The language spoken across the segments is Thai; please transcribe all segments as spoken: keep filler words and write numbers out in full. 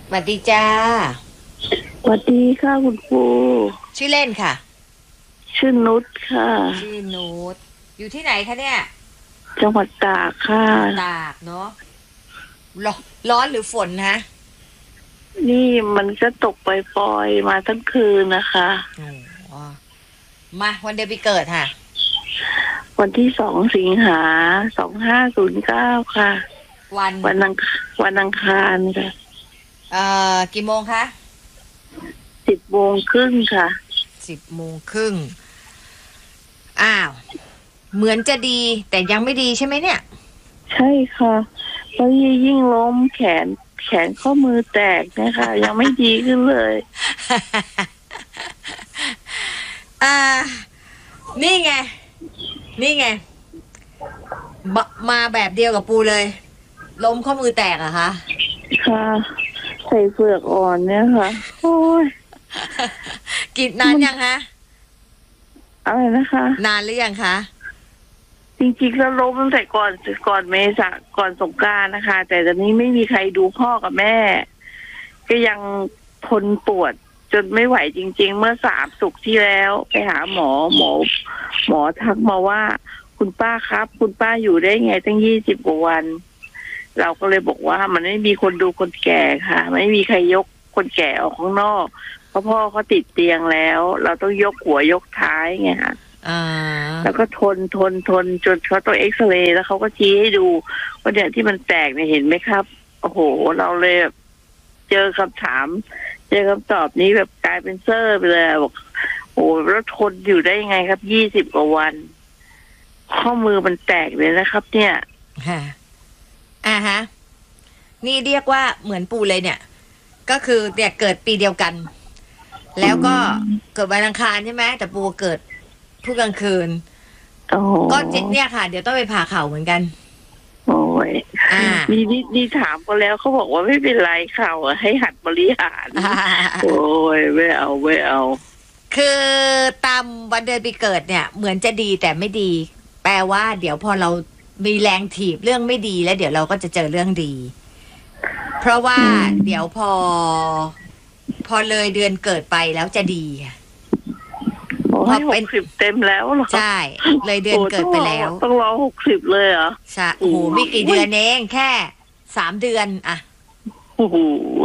สวัสดีจ้าสวัสดีค่ะคุณปูชื่อเล่นค่ะชื่อนุชค่ะชื่อนูตอยู่ที่ไหนคะเนี่ยจังหวัดตากค่ะตากเนาะร้อนร้อนหรือฝนฮะนี่มันก็ตกปล่อยๆมาทั้งคืนนะคะอ๋อมาวันเดือนปีเกิดค่ะวันที่สองสิงหาสองห้าศูนย์เก้าค่ะวันวันอังวันอังคารค่ะเอ่อกี่โมงคะสิบโมงครึ่งค่ะสิบโมงครึ่งอ้าวเหมือนจะดีแต่ยังไม่ดีใช่ไหมเนี่ยใช่ค่ะแล้วยิ่งล้มแขนแขนข้อมือแตกนะคะยังไม่ดีขึ้นเลยอ่านี่ไงนี่ไงมามาแบบเดียวกับปูเลยล้มข้อมือแตกอะคะค่ะใส่เฟือกอ่อนเนี่ยค่ะโอ้ยกินนานยังคะอะไรนะคะนานหรือยังคะจริงๆแล้วล้มตั้งแต่ก่อนก่อนเมษาก่อนสงกรานต์นะคะแต่ตอนนี้ไม่มีใครดูพ่อกับแม่ก็ยังทนปวดจนไม่ไหวจริงๆเมื่อสามศุกร์ที่แล้วไปหาหมอหมอหมอทักมาว่าคุณป้าครับคุณป้าอยู่ได้ไงตั้งยี่สิบกว่าวันเราก็เลยบอกว่ามันไม่มีคนดูคนแก่ค่ะไม่มีใครยกคนแก่ออกข้างนอกเพราะพ่อเขาติดเตียงแล้วเราต้องยกหัวยกท้ายไงค่ะแล้วก็ทนทนทนจนเขาต้องเอ็กซเรย์แล้วเขาก็ชี้ให้ดูว่าเนี่ยที่มันแตกเนี่ยเห็นไหมครับโอ้โหเราเลยเจอคำถามเจอคำตอบนี้แบบกลายเป็นเซอร์ไปเลยบอกโอ้แล้วทนอยู่ได้ยังไงครับยี่สิบกว่าวันข้อมือมันแตกเลยนะครับเนี่ยค่ะอ่าฮะนี่เรียกว่าเหมือนปูเลยเนี่ยก็คือเนี่ยเกิดปีเดียวกันแล้วก็เกิดวันอังคารใช่ไหมแต่ปูเกิดทุกกลางคืนก็เนี่ยค่ะเดี๋ยวต้องไปผ่าเข่าเหมือนกันโอ้ยนี่นี่นี่ถามก็แล้วเขาบอกว่าไม่เป็นไรเข่าให้หัดบริหารโอ้ยไม่เอาไม่เอาคือตามวันเดือนปีเกิดเนี่ยเหมือนจะดีแต่ไม่ดีแปลว่าเดี๋ยวพอเรามีแรงถีบเรื่องไม่ดีแล้วเดี๋ยวเราก็จะเจอเรื่องดีเพราะว่าเดี๋ยวพอพอเลยเดือนเกิดไปแล้วจะดีพอเป็นสิบเต็มแล้วเหรอใช่เลยเดือนเกิดไปแล้วต้องรอหกสิบเลยเหรอใช่โอ้โหไม่กี่เดือนเองแค่สามเดือนอะโอ้โห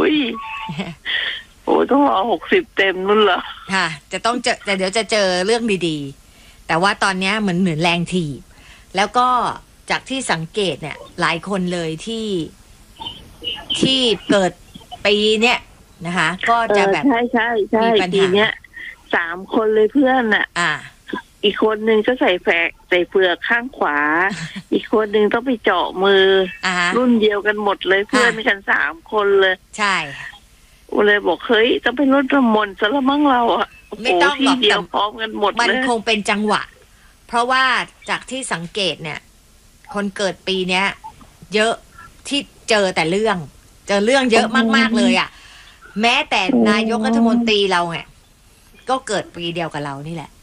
โอ้ต้องรอหกสิบเต็มนู่นเหรอค่ะจะต้องเจอแต่เดี๋ยวจะเจอเรื่องดีๆแต่ว่าตอนนี้เหมือนเหมือนแรงถีบแล้วก็จากที่สังเกตเนี่ยหลายคนเลยที่ที่เกิดปีเนี้ยนะคะก็จะแบบใช่ใช่ใช่ปีเนี้ยสามคนเลยเพื่อนอ่ะอ่าอีกคนนึงก็ใส่แฝกใส่เฟือกข้างขวาอีกคนนึงต้องไปเจาะมือรุ่นเดียวกันหมดเลยเพื่อนกันสามคนเลยใช่เลยบอกเฮ้ยต้องไปรดน้ำมนต์ซะละมั้งเราอ่ะไม่ต้องหรอกเดียวพร้อมกันหมดมันคงเป็นจังหวะเพราะว่าจากที่สังเกตเนี่ยคนเกิดปีเนี้ยเยอะที่เจอแต่เรื่องเจอเรื่องเยอะมากๆเลยอ่ะแม้แต่นายกรัฐมนตรีเราเนี่ยก็เกิดปีเดียวกับเรานี่แหละ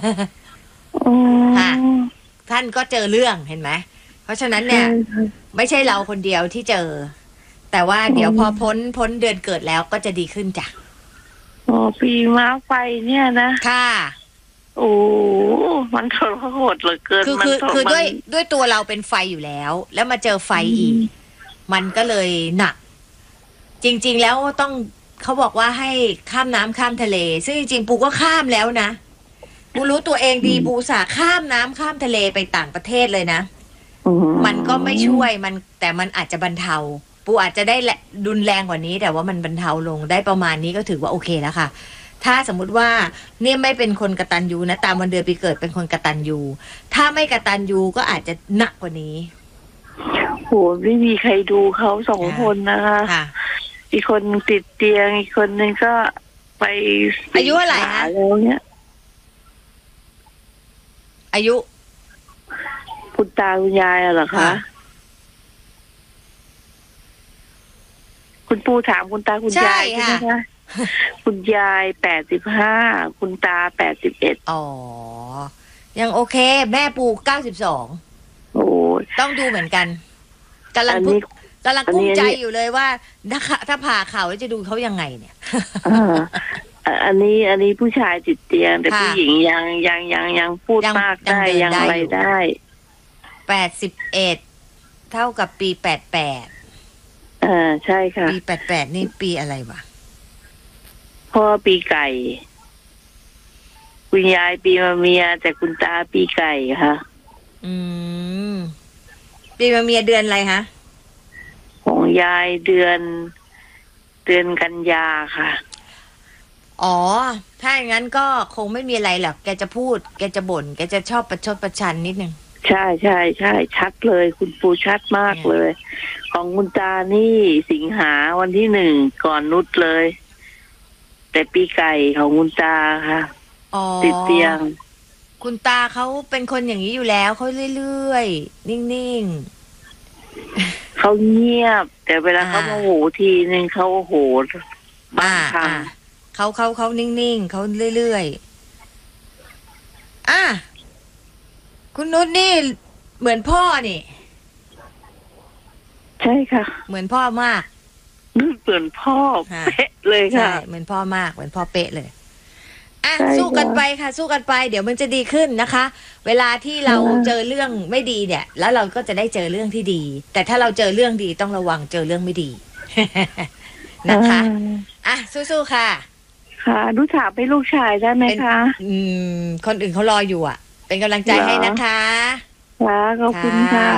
ค่ะท่านก็เจอเรื่องเห็นไหมเพราะฉะนั้นเนี่ยไม่ใช่เราคนเดียวที่เจอแต่ว่าเดี๋ยวพอพ้นพ้นเดือนเกิดแล้วก็จะดีขึ้นจ้ะอ๋อปีม้าไฟเนี่ยนะค่ะโอ้มันทรหดเหลือเกินคือคือคือด้วยด้วยตัวเราเป็นไฟอยู่แล้วแล้วมาเจอไฟอีกมันก็เลยหนักจริงๆแล้วต้องเขาบอกว่าให้ข้ามน้ำข้ามทะเลซึ่งจริงๆปูก็ข้ามแล้วนะปูรู้ตัวเองดีปูสาข้ามน้ำข้ามทะเลไปต่างประเทศเลยนะมันก็ไม่ช่วยมันแต่มันอาจจะบรรเทาปูอาจจะได้รุนแรงกว่านี้แต่ว่ามันบรรเทาลงได้ประมาณนี้ก็ถือว่าโอเคแล้วค่ะถ้าสมมุติว่าเนี่ยไม่เป็นคนกตัญญูนะตามวันเดือนปีเกิดเป็นคนกตัญญูถ้าไม่กตัญญูก็อาจจะหนักกว่านี้โหไม่มีใครดูเขาสองคนนะคะอีกคนติดเตียงอีกคนนึงก็ไปอายุอะไรฮะแล้วเนี่ยอายุคุณตาคุณยายเหรอคะคุณปู่ถามคุณตาคุณยายใช่ไหมคะคุณยายแปดสิบห้าคุณตาแปดสิบเอ็ดอ๋อยังโอเคแม่ปู่เก้าสิบสองโอ้ต้องดูเหมือนกันกำลังพูดกำลังกุ้มใจอยู่เลยว่าถ้าถ้าผ่าเข่าแล้วจะดูเขายังไงเนี่ยอ่าอ่ะอันนี้อันนี้ผู้ชายติดเตียง แต่ค่ะผู้หญิงยังยังยังยังพูดยังมากได้ยังเดินยังได้อะไรอยู่ได้แปดสิบเอ็ดเท่ากับปีแปดแปดอ่าใช่ค่ะปีแปดแปดนี่ปีอะไรวะพ่อปีไก่ คุณยายปีมะเมีย แต่คุณตาปีไก่ค่ะอืมปีมะเมียเดือนอะไรฮะของยายเดือนเดือนกันยาค่ะอ๋อ ถ้าอย่างนั้นก็คงไม่มีอะไรหรอกแกจะพูด แกจะบ่นแกจะชอบประชดประชันนิดนึงใช่ใช่ใช่ชัดเลย คุณปูชัดมากเลย ของคุณตานี่สิงหาวันที่หนึ่งก่อนนุชเลย แต่ปีไก่ของคุณตาค่ะอ๋อติดเตียงคุณตาเขาเป็นคนอย่างนี้อยู่แล้วเขาเรื่อยๆนิ่งเขาเงียบ แต่เวลาอ่าเขาโมโหทีนึงเขาโอ้โหๆบ้าอ่าครั้งอ่าเขาเขาเขานิ่งๆเขาเรื่อยๆอ่ะคุณนุชนี่เหมือนพ่อนี่ใช่ค่ะเหมือนพ่อมากนุ่นเปลี่ยนพ่อค่ะเป๊ะเลยใช่ค่ะเหมือนพ่อมากเหมือนพ่อเป๊ะเลยอ่ะใช่สู้กันค่ะไปค่ะ สู้กันไป เดี๋ยวมันจะดีขึ้นนะคะ เวลาที่เราค่ะเจอเรื่องไม่ดีเนี่ย แล้วเราก็จะได้เจอเรื่องที่ดี แต่ถ้าเราเจอเรื่องดีต้องระวังเจอเรื่องไม่ดี นะคะอ่าอ่ะสู้ๆค่ะค่ะดูถามให้ลูกชายได้ไหมเป็นคะอืมคนอื่นเขารออยู่อ่ะ เป็นกำลังใจเหรอให้นะคะค่ะขอบคุณค่ะ